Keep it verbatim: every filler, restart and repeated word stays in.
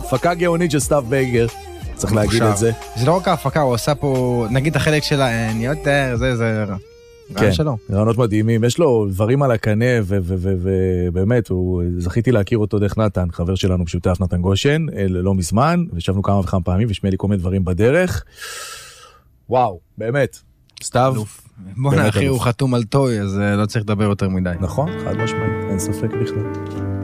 הפקה גאונית של סתיו בייגר, צריך להגיד את זה. זה לא רק ההפקה, הוא עושה פה, נגיד החלק שלה, אני יותר, זה, זה, כן, רעיונות מדהימים, יש לו דברים על הקנה, ובאמת, זכיתי להכיר אותו דרך נתן, חבר שלנו משותף, נתן גושן, לא מזמן, וישבנו כמה וכמה פעמים, ושמע לי כל מיני דברים בדרך. וואו, באמת, סתיו. בוא נאחי, הוא חתום על טוי, אז לא צריך לדבר יותר מדי. נכון, חד משמעית, אין ספק בכלל.